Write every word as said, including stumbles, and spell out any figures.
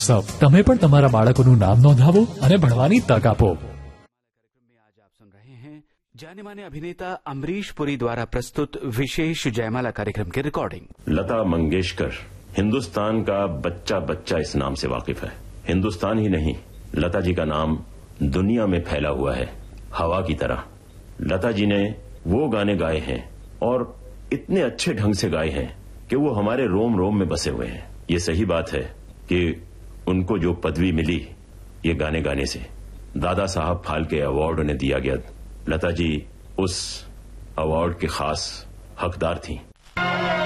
સૌ તમે પણ તમારા બાળકોનું નામ નોંધાવો અને ભણવાની તક આપો। आज आप सुन रहे हैं जाने माने अभिनेता अमरीश पुरी द्वारा प्रस्तुत विशेष जयमाला कार्यक्रम की रिकॉर्डिंग। लता मंगेशकर हिंदुस्तान का बच्चा बच्चा इस नाम से वाकिफ है। हिंदुस्तान ही नहीं, लता जी का नाम दुनिया में फैला हुआ है हवा की तरह। लता जी ने वो गाने गाए हैं और इतने अच्छे ढंग से गाए हैं कि वो हमारे रोम रोम में बसे हुए हैं। ये सही बात है कि उनको जो पदवी मिली ये गाने गाने से, दादा साहब फाल्के अवार्ड उन्हें दिया गया, लता जी उस अवार्ड के खास हकदार थीं।